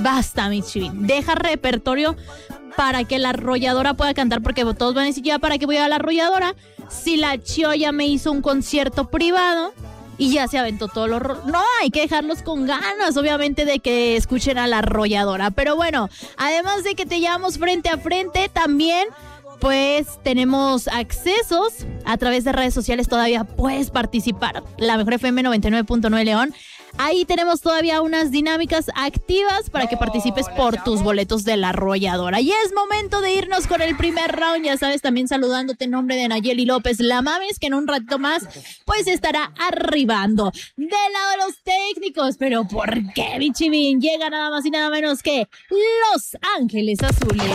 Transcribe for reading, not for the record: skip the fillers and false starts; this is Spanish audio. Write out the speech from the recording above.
basta, mi Chivin. Deja repertorio para que la arrolladora pueda cantar, porque todos van a decir, ya, ¿para qué voy a la arrolladora? Si la Chio ya me hizo un concierto privado y ya se aventó todos los... No, hay que dejarlos con ganas, obviamente, de que escuchen a la arrolladora. Pero bueno, además de que te llevamos frente a frente, también... pues tenemos accesos a través de redes sociales, todavía puedes participar. La Mejor FM 99.9 León. Ahí tenemos todavía unas dinámicas activas para que participes por tus boletos de la arrolladora. Y es momento de irnos con el primer round. Ya sabes, también saludándote en nombre de Nayeli López La Mames, que en un rato más pues estará arribando. Del lado de los técnicos, pero ¿por qué, Bichibin? Llega nada más y nada menos que Los Ángeles Azules.